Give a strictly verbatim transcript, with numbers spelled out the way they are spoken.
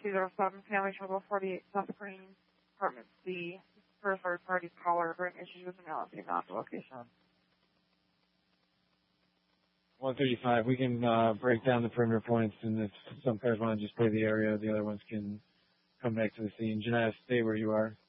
zero seven, Family Trouble forty-eight, South Green, Apartment C. For a third party caller, bring issues with analysis, not the location. one thirty-five, we can uh, break down the perimeter points, and if some cars want to just play the area, the other ones can come back to the scene. Janaya, stay where you are.